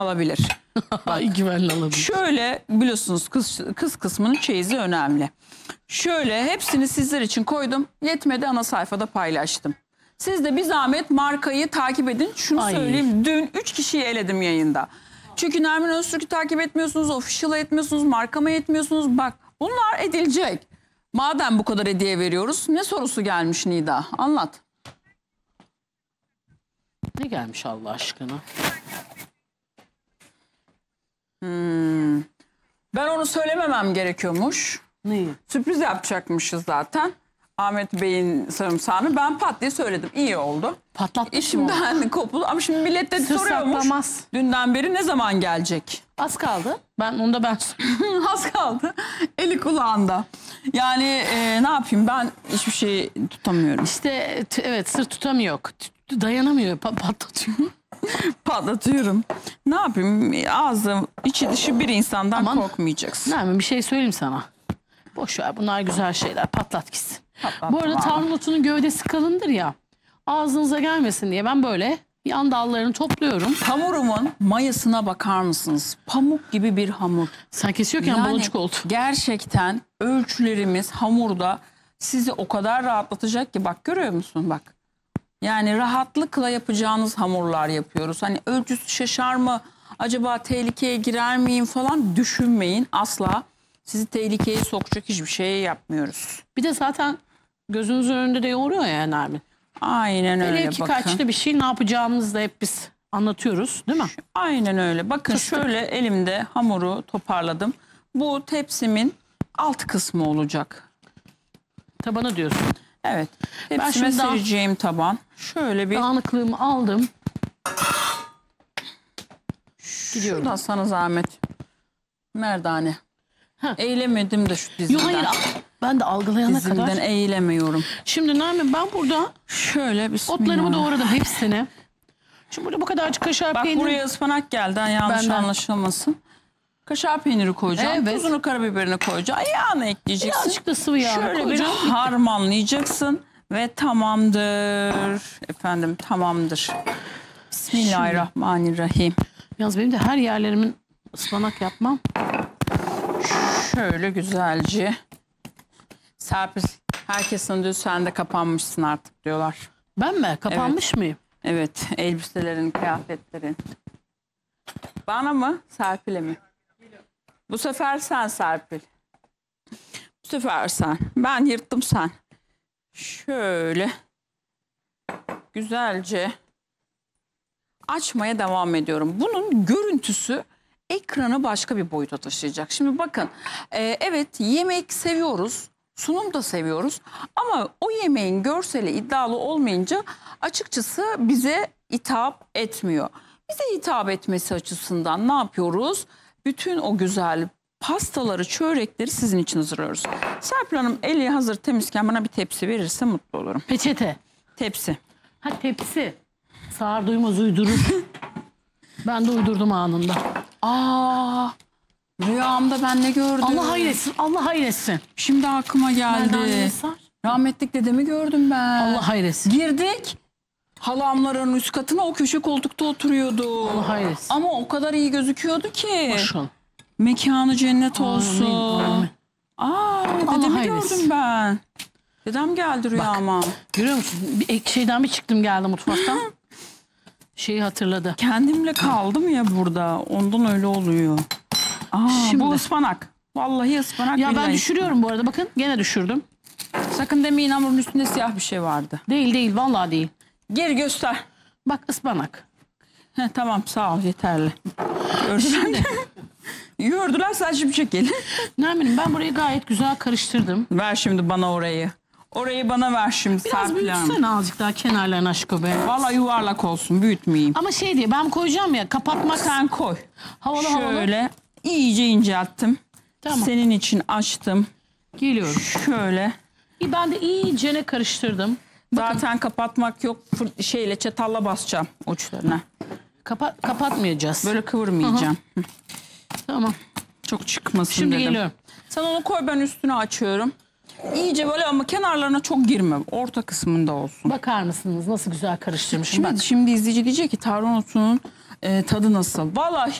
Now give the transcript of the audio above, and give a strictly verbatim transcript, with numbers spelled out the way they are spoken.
alabilir. Ay güvenli alabilir. Şöyle biliyorsunuz kız, kız kısmının çeyizi önemli. Şöyle hepsini sizler için koydum. Yetmedi, ana sayfada paylaştım. Siz de bir zahmet markayı takip edin. Şunu Ay. söyleyeyim. Dün üç kişiyi eledim yayında. Çünkü Nermin Öztürk'ü takip etmiyorsunuz. Official'a etmiyorsunuz. Markama etmiyorsunuz. Bak bunlar edilecek. Madem bu kadar hediye veriyoruz. Ne sorusu gelmiş Nida? Anlat. Ne gelmiş Allah aşkına? Hmm. Ben onu söylememem gerekiyormuş. Neyi? Sürpriz yapacakmışız zaten. Ahmet Bey'in sarımsağını ben pat diye söyledim. İyi oldu. Patlatmış mı? İşimden kopuldu ama şimdi millet de Sır soruyormuş. saklamaz. Dünden beri ne zaman gelecek? Az kaldı. Ben onu da ben Az kaldı. Eli kulağında. Yani e, ne yapayım, ben hiçbir şey tutamıyorum. İşte t- evet, sır tutamıyor. T- Dayanamıyor. Pa- patlatıyor. Patlatıyorum. Ne yapayım? Ağzı içi dışı bir insandan Aman. korkmayacaksın. Nermin, bir şey söyleyeyim sana. Boş ver, bunlar güzel şeyler. Patlat gitsin. Patlat, Bu arada vallahi. tarhun gövdesi kalındır ya. Ağzınıza gelmesin diye ben böyle yan dallarını topluyorum. Hamurumun mayasına bakar mısınız? Pamuk gibi bir hamur. Sen kesiyorken Yani balıcık oldu. gerçekten ölçülerimiz hamurda sizi o kadar rahatlatacak ki, bak görüyor musun bak. Yani rahatlıkla yapacağınız hamurlar yapıyoruz. Hani ölçüsü şaşar mı? Acaba tehlikeye girer miyim falan düşünmeyin. Asla sizi tehlikeye sokacak hiçbir şey yapmıyoruz. Bir de zaten gözünüzün önünde de yoğuruyor ya Nermin. Aynen öyle, Hele ki bakın. kaçta bir şey ne yapacağımızı da hep biz anlatıyoruz değil mi? Aynen öyle. Bakın Fıstık. şöyle elimde hamuru toparladım. Bu tepsimin alt kısmı olacak. Tabanı diyorsun. Evet. Ben Tepsime şimdi daha- sereceğim taban. Şöyle bir... Dağınıklığımı aldım. Gidiyorum. Şuradan sana zahmet. Merdane. Heh. Eğilemedim de şu dizimden. Yok hayır, ben de algılayana Dizimden kadar. eğilemiyorum. Şimdi Nermin, ben burada Şöyle bismillah. otlarımı doğradım hepsini. Şimdi burada bu kadarcık kaşar Bak peyniri. buraya ıspanak geldi, yanlış Benden. anlaşılmasın. Kaşar peyniri koyacağım. Evet. Tuzunu, karabiberini koyacağım. Yağını ekleyeceksin. Birazcık da sıvı yağ Şöyle bir koyacağım. harmanlayacaksın ve tamamdır. Efendim tamamdır. Bismillahirrahmanirrahim. Yalnız benim de her yerlerimin ıspanak yapmam. Şöyle güzelce. Serpil, herkes sanıyor sen de kapanmışsın artık diyorlar. Ben mi? Kapanmış mıyım? Evet, elbiselerin, kıyafetlerin. Bana mı, Serpil'e mi? Bu sefer sen Serpil. Bu sefer sen. Ben yırttım, sen. Şöyle güzelce açmaya devam ediyorum. Bunun görüntüsü ekranı başka bir boyuta taşıyacak. Şimdi bakın, e, evet yemek seviyoruz, sunum da seviyoruz ama o yemeğin görseli iddialı olmayınca açıkçası bize hitap etmiyor. Bize hitap etmesi açısından ne yapıyoruz? Bütün o güzel pastaları, çörekleri sizin için hazırlıyoruz. Serpil Hanım eli hazır temizken bana bir tepsi verirse mutlu olurum. Peçete. Tepsi. Ha, tepsi. Sağır duymaz uydurur. Ben de uydurdum anında. Aa, rüyamda ben ne gördüm? Allah hayretsin. Allah hayretsin. Şimdi aklıma geldi. Merdane sar. Rahmetlik dedemi gördüm ben. Allah hayretsin. Girdik. Halamların üst katına, o köşe koltukta oturuyordu. Allah hayretsin. Ama o kadar iyi gözüküyordu ki. Maşallah. Mekanı cennet olsun. Amin, amin. Aa, Allah dedemi hayretsin. gördüm ben. Dedem geldi rüyama. Görüyor musun? Bir ek şeyden bir çıktım geldi mutfaktan. Şeyi hatırladı. Kendimle kaldım ya burada. Ondan öyle oluyor. Aa, Şimdi. bu ıspanak. Vallahi ıspanak. Ya ben billahi. düşürüyorum bu arada. Bakın gene düşürdüm. Sakın demeyin hamurun üstünde siyah bir şey vardı. Değil değil, vallahi değil. Geri göster. Bak ıspanak. Heh, tamam sağ ol, yeterli. Gördüler. Gördüler, sen şimdi çekil. Nermin'im, ben burayı gayet güzel karıştırdım. Ver şimdi bana orayı. Orayı bana ver şimdi Biraz Serpil Hanım. büyütsene azıcık daha kenarlarını aşkı be. Vallahi yuvarlak olsun, büyütmeyeyim. Ama şey diye ben koyacağım ya, kapatmak. Sen koy. Havalı havalı. Şöyle iyice incelttim. Tamam. Senin için açtım. Geliyorum. Şöyle. Ben de iyicene karıştırdım. Zaten kapatmak yok. Fır- Şeyle çatalla basacağım uçlarına. Kapa kapatmayacağız. Böyle kıvırmayacağım. Hı. Tamam. Çok çıkmasın Şimdi dedim. geliyorum. Sen onu koy, ben üstüne açıyorum. İyice böyle ama kenarlarına çok girme. Orta kısmında olsun. Bakar mısınız nasıl güzel karıştırmışım Şimdi, ben. şimdi izleyici diyecek ki tarhun otunun e, tadı nasıl? Vallahi